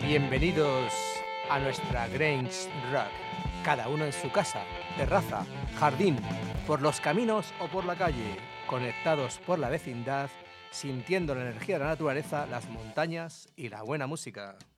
Bienvenidos a nuestra Grange Rock, cada uno en su casa, terraza, jardín, por los caminos o por la calle, conectados por la vecindad, sintiendo la energía de la naturaleza, las montañas y la buena música.